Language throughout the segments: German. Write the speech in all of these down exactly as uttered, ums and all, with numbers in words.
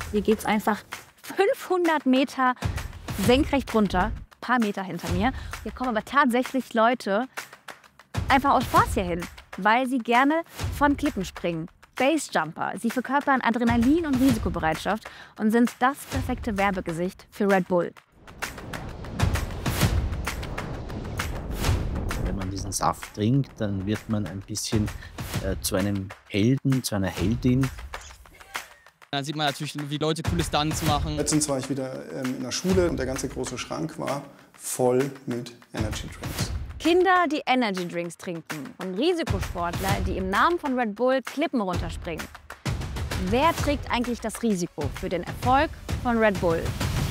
Hier geht es einfach fünfhundert Meter senkrecht runter, ein paar Meter hinter mir. Hier kommen aber tatsächlich Leute einfach aus Spaß hierhin, weil sie gerne von Klippen springen. Basejumper. Sie verkörpern Adrenalin und Risikobereitschaft und sind das perfekte Werbegesicht für Red Bull. Wenn man diesen Saft trinkt, dann wird man ein bisschen äh, zu einem Helden, zu einer Heldin. Dann sieht man natürlich, wie Leute coole Stunts machen. Letztens war ich wieder ähm, in der Schule und der ganze große Schrank war voll mit Energy Drinks. Kinder, die Energy Drinks trinken und Risikosportler, die im Namen von Red Bull Klippen runterspringen. Wer trägt eigentlich das Risiko für den Erfolg von Red Bull?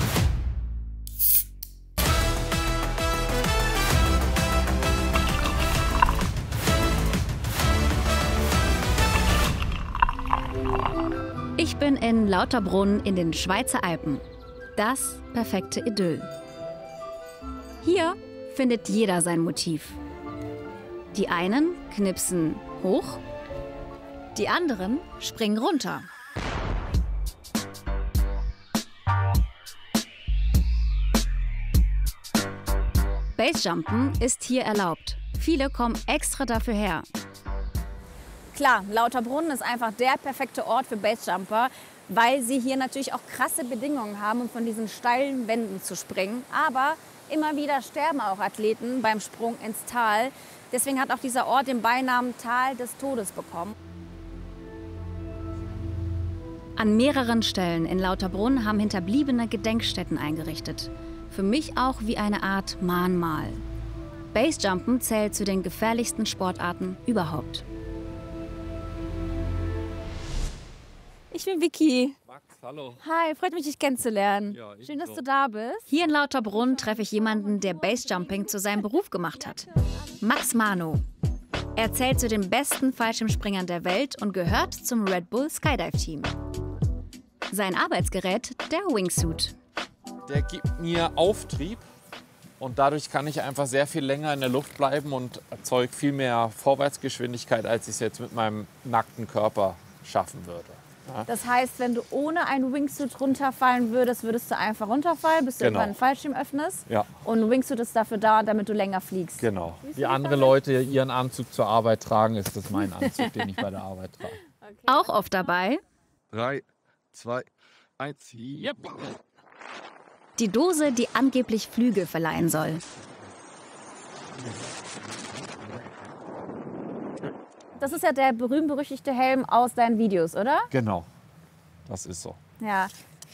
Ich bin in Lauterbrunn in den Schweizer Alpen. Das perfekte Idyll. Hier findet jeder sein Motiv. Die einen knipsen hoch, die anderen springen runter. Basejumpen ist hier erlaubt. Viele kommen extra dafür her. Klar, Lauterbrunn ist einfach der perfekte Ort für Basejumper, weil sie hier natürlich auch krasse Bedingungen haben, um von diesen steilen Wänden zu springen. Aber immer wieder sterben auch Athleten beim Sprung ins Tal. Deswegen hat auch dieser Ort den Beinamen Tal des Todes bekommen. An mehreren Stellen in Lauterbrunn haben Hinterbliebene Gedenkstätten eingerichtet. Für mich auch wie eine Art Mahnmal. Basejumpen zählt zu den gefährlichsten Sportarten überhaupt. Ich bin Vicky. Max, hallo. Hi, freut mich, dich kennenzulernen. Ja, schön, dass ebenso. du da bist. Hier in Lauterbrunn treffe ich jemanden, der Basejumping zu seinem Beruf gemacht hat. Max Mano. Er zählt zu den besten Fallschirmspringern der Welt und gehört zum Red Bull Skydive Team. Sein Arbeitsgerät, der Wingsuit. Der gibt mir Auftrieb und dadurch kann ich einfach sehr viel länger in der Luft bleiben und erzeuge viel mehr Vorwärtsgeschwindigkeit, als ich es jetzt mit meinem nackten Körper schaffen würde. Ja. Das heißt, wenn du ohne einen Wingsuit runterfallen würdest, würdest du einfach runterfallen, bis du Genau. irgendwann einen Fallschirm öffnest. Ja. Und ein Wingsuit ist dafür da, damit du länger fliegst. Genau. Wie andere Leute ihren Anzug zur Arbeit tragen, ist das mein Anzug, den ich bei der Arbeit trage. Okay. Auch oft dabei Drei, zwei, eins, Yep. die Dose, die angeblich Flügel verleihen soll. Das ist ja der berühmt-berüchtigte Helm aus deinen Videos, oder? Genau, das ist so. Ja.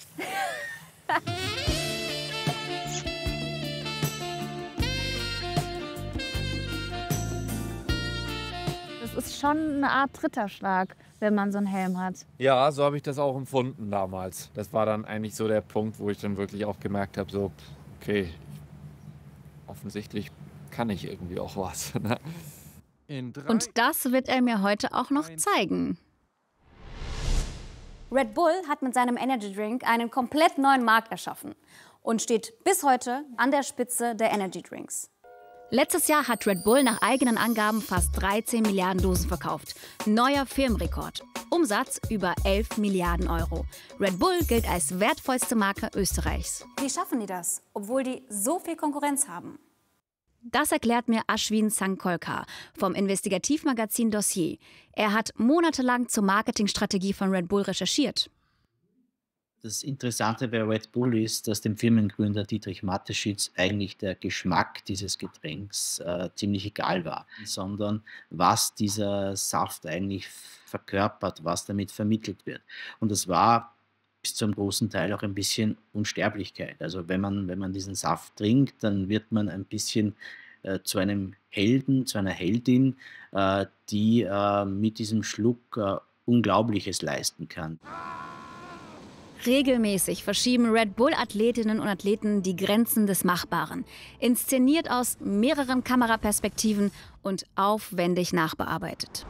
Das ist schon eine Art Ritterschlag, wenn man so einen Helm hat. Ja, so habe ich das auch empfunden damals. Das war dann eigentlich so der Punkt, wo ich dann wirklich auch gemerkt habe, so, okay, offensichtlich kann ich irgendwie auch was. Ne? In drei, Und das wird er mir heute auch noch zeigen. Red Bull hat mit seinem Energy Drink einen komplett neuen Markt erschaffen und steht bis heute an der Spitze der Energy Drinks. Letztes Jahr hat Red Bull nach eigenen Angaben fast dreizehn Milliarden Dosen verkauft. Neuer Firmenrekord. Umsatz über elf Milliarden Euro. Red Bull gilt als wertvollste Marke Österreichs. Wie schaffen die das, obwohl die so viel Konkurrenz haben? Das erklärt mir Ashwin Sankolkar vom Investigativmagazin Dossier. Er hat monatelang zur Marketingstrategie von Red Bull recherchiert. Das Interessante bei Red Bull ist, dass dem Firmengründer Dietrich Mateschitz eigentlich der Geschmack dieses Getränks äh, ziemlich egal war, sondern was dieser Saft eigentlich verkörpert, was damit vermittelt wird. Und das war bis zum großen Teil auch ein bisschen Unsterblichkeit. Also wenn man, wenn man diesen Saft trinkt, dann wird man ein bisschen äh, zu einem Helden, zu einer Heldin, äh, die äh, mit diesem Schluck äh, Unglaubliches leisten kann. Regelmäßig verschieben Red Bull-Athletinnen und Athleten die Grenzen des Machbaren. Inszeniert aus mehreren Kameraperspektiven und aufwendig nachbearbeitet.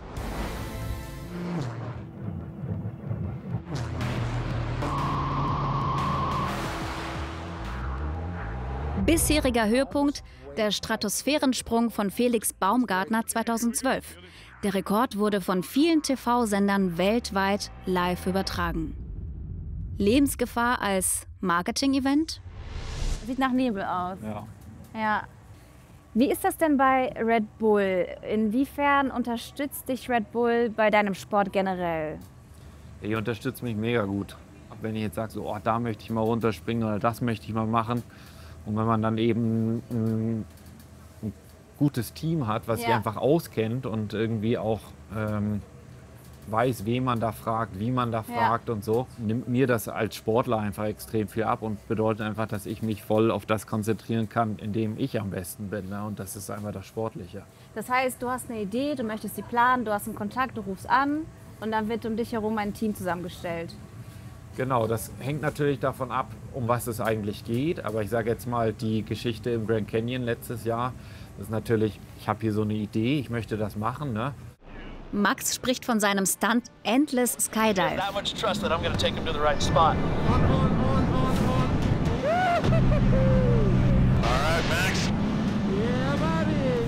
Bisheriger Höhepunkt, der Stratosphärensprung von Felix Baumgartner zweitausendzwölf. Der Rekord wurde von vielen T V-Sendern weltweit live übertragen. Lebensgefahr als Marketing-Event? Sieht nach Nebel aus. Ja. Ja. Wie ist das denn bei Red Bull? Inwiefern unterstützt dich Red Bull bei deinem Sport generell? Die unterstützt mich mega gut. Wenn ich jetzt sage, so, oh, da möchte ich mal runterspringen oder das möchte ich mal machen. Und wenn man dann eben ein, ein gutes Team hat, was sich Ja. einfach auskennt und irgendwie auch ähm, weiß, wen man da fragt, wie man da fragt und so, nimmt mir das als Sportler einfach extrem viel ab und bedeutet einfach, dass ich mich voll auf das konzentrieren kann, in dem ich am besten bin. Ne? Und das ist einfach das Sportliche. Das heißt, du hast eine Idee, du möchtest sie planen, du hast einen Kontakt, du rufst an und dann wird um dich herum ein Team zusammengestellt. Genau, das hängt natürlich davon ab, um was es eigentlich geht. Aber ich sage jetzt mal, die Geschichte im Grand Canyon letztes Jahr, das ist natürlich, ich habe hier so eine Idee, ich möchte das machen. Ne? Max spricht von seinem Stunt Endless Skydive. That much trust that I'm going to take him to the right spot. All right, Max. Yeah, buddy.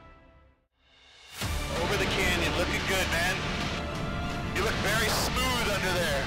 Over the canyon, looking good, man. You look very smooth under there.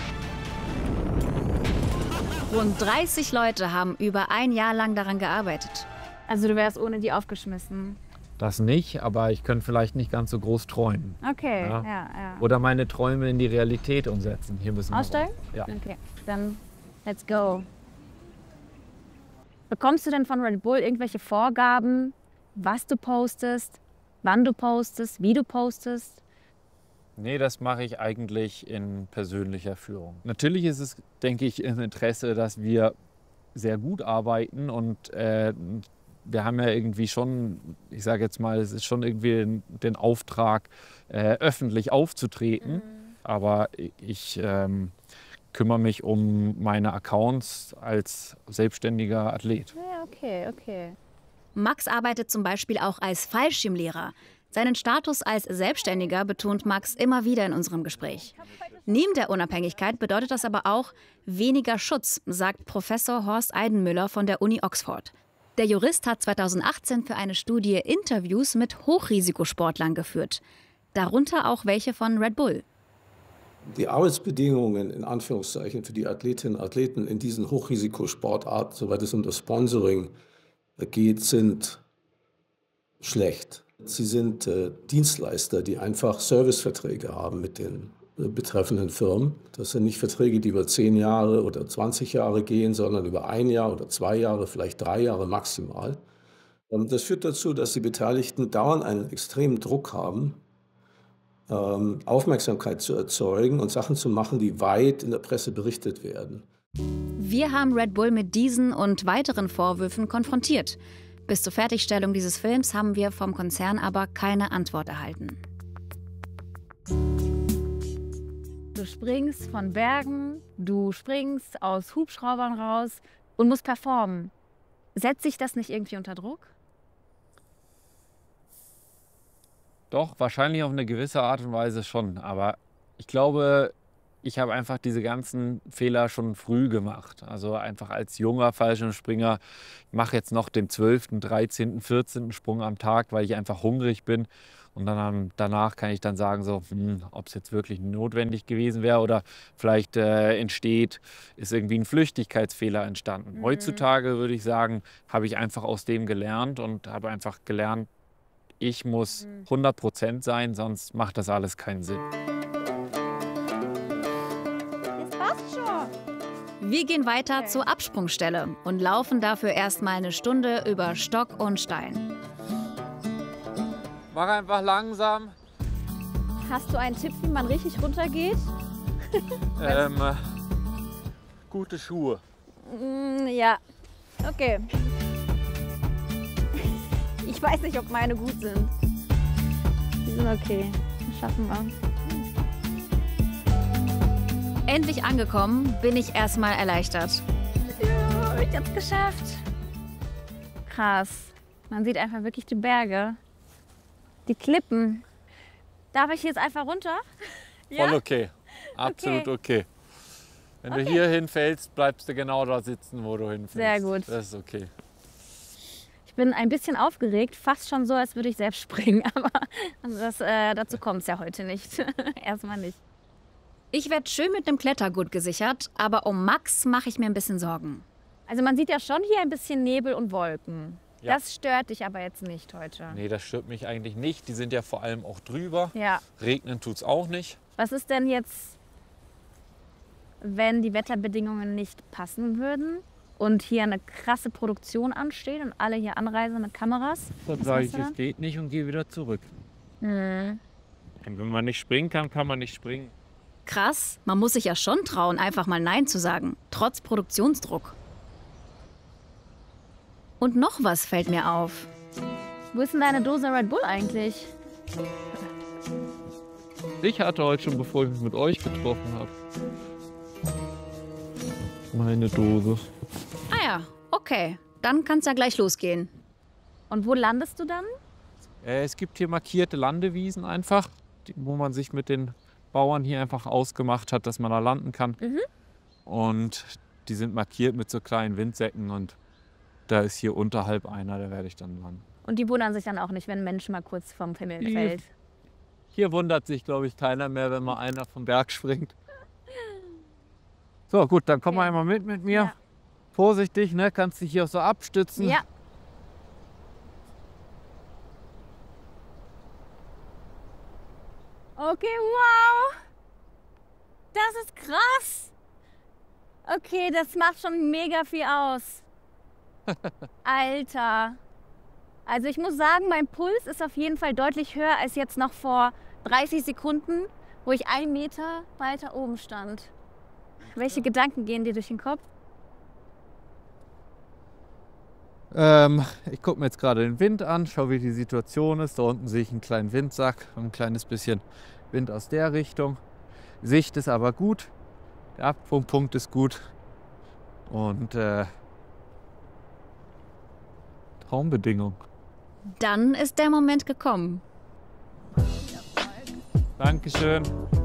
Rund dreißig Leute haben über ein Jahr lang daran gearbeitet. Also du wärst ohne die aufgeschmissen. Das nicht, aber ich könnte vielleicht nicht ganz so groß träumen. Okay, Ja. ja, ja. Oder meine Träume in die Realität umsetzen. Hier müssen wir Aussteigen? raus. Ja. Okay, dann let's go. Bekommst du denn von Red Bull irgendwelche Vorgaben, was du postest, wann du postest, wie du postest? Nee, das mache ich eigentlich in persönlicher Führung. Natürlich ist es, denke ich, im Interesse, dass wir sehr gut arbeiten und äh, wir haben ja irgendwie schon, ich sage jetzt mal, es ist schon irgendwie den Auftrag, äh, öffentlich aufzutreten. Mhm. Aber ich ähm, kümmere mich um meine Accounts als selbstständiger Athlet. Ja, okay, okay. Max arbeitet zum Beispiel auch als Fallschirmlehrer. Seinen Status als Selbstständiger betont Max immer wieder in unserem Gespräch. Neben der Unabhängigkeit bedeutet das aber auch weniger Schutz, sagt Professor Horst Eidenmüller von der Uni Oxford. Der Jurist hat zweitausendachtzehn für eine Studie Interviews mit Hochrisikosportlern geführt, darunter auch welche von Red Bull. Die Arbeitsbedingungen in Anführungszeichen für die Athletinnen und Athleten in diesen Hochrisikosportarten, soweit es um das Sponsoring geht, sind schlecht. Sie sind äh, Dienstleister, die einfach Serviceverträge haben mit den äh, betreffenden Firmen. Das sind nicht Verträge, die über zehn Jahre oder zwanzig Jahre gehen, sondern über ein Jahr oder zwei Jahre, vielleicht drei Jahre maximal. Und das führt dazu, dass die Beteiligten dauernd einen extremen Druck haben, ähm, Aufmerksamkeit zu erzeugen und Sachen zu machen, die weit in der Presse berichtet werden. Wir haben Red Bull mit diesen und weiteren Vorwürfen konfrontiert. Bis zur Fertigstellung dieses Films haben wir vom Konzern aber keine Antwort erhalten. Du springst von Bergen, du springst aus Hubschraubern raus und musst performen. Setzt sich das nicht irgendwie unter Druck? Doch, wahrscheinlich auf eine gewisse Art und Weise schon. Aber ich glaube, ich habe einfach diese ganzen Fehler schon früh gemacht. Also einfach als junger Fallschirmspringer, ich mache jetzt noch den zwölften, dreizehnten, vierzehnten Sprung am Tag, weil ich einfach hungrig bin. Und dann danach kann ich dann sagen, so, hm, ob es jetzt wirklich notwendig gewesen wäre oder vielleicht äh, entsteht, ist irgendwie ein Flüchtigkeitsfehler entstanden. Mhm. Heutzutage würde ich sagen, habe ich einfach aus dem gelernt und habe einfach gelernt, ich muss hundert Prozent sein, sonst macht das alles keinen Sinn. Wir gehen weiter okay. zur Absprungstelle und laufen dafür erstmal eine Stunde über Stock und Stein. Mach einfach langsam. Hast du einen Tipp, wie man richtig runtergeht? ähm, gute Schuhe. Mm, ja, okay. Ich weiß nicht, ob meine gut sind. Die sind okay. Das schaffen wir. Endlich angekommen, bin ich erstmal erleichtert. Ja, ich hab's geschafft. Krass. Man sieht einfach wirklich die Berge. Die Klippen. Darf ich jetzt einfach runter? Voll okay. Absolut okay. okay. Wenn okay. du hier hinfällst, bleibst du genau da sitzen, wo du hinfällst. Sehr gut. Das ist okay. Ich bin ein bisschen aufgeregt, fast schon so, als würde ich selbst springen. Aber das, äh, dazu kommt es ja heute nicht. Erstmal nicht. Ich werde schön mit einem Klettergurt gesichert, aber um Max mache ich mir ein bisschen Sorgen. Also man sieht ja schon hier ein bisschen Nebel und Wolken. Ja. Das stört dich aber jetzt nicht heute. Nee, das stört mich eigentlich nicht. Die sind ja vor allem auch drüber. Ja. Regnen tut's auch nicht. Was ist denn jetzt, wenn die Wetterbedingungen nicht passen würden und hier eine krasse Produktion ansteht und alle hier anreisen mit Kameras? Dann Was sage machst ich, du dann? es geht nicht und gehe wieder zurück. Hm. Und wenn man nicht springen kann, kann man nicht springen. Krass, man muss sich ja schon trauen, einfach mal Nein zu sagen, trotz Produktionsdruck. Und noch was fällt mir auf. Wo ist denn deine Dose Red Bull eigentlich? Ich hatte heute schon, bevor ich mich mit euch getroffen habe, meine Dose. Ah ja, okay, dann kann es ja gleich losgehen. Und wo landest du dann? Äh, es gibt hier markierte Landewiesen einfach, die, wo man sich mit den Bauern hier einfach ausgemacht hat, dass man da landen kann. Mhm. Und die sind markiert mit so kleinen Windsäcken und da ist hier unterhalb einer, da werde ich dann landen. Und die wundern sich dann auch nicht, wenn ein Mensch mal kurz vom Himmel Die- fällt. Hier wundert sich, glaube ich, keiner mehr, wenn mal einer vom Berg springt. So, gut, dann komm mal Okay. einmal mit mit mir. Ja. Vorsichtig, ne? Kannst dich hier auch so abstützen. Ja. Okay, wow. Das ist krass. Okay, das macht schon mega viel aus. Alter. Also ich muss sagen, mein Puls ist auf jeden Fall deutlich höher als jetzt noch vor dreißig Sekunden, wo ich einen Meter weiter oben stand. Welche Gedanken gehen dir durch den Kopf? Ähm, ich gucke mir jetzt gerade den Wind an, schaue, wie die Situation ist. Da unten sehe ich einen kleinen Windsack und ein kleines bisschen Wind aus der Richtung. Sicht ist aber gut. Der Absprungpunkt ist gut. Und äh, Traumbedingung. Dann ist der Moment gekommen. Dankeschön.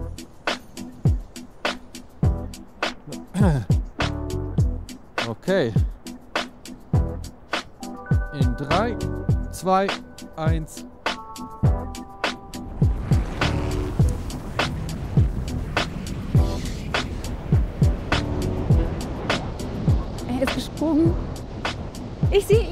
Okay. In drei, zwei, eins. Er ist gesprungen. Ich sehe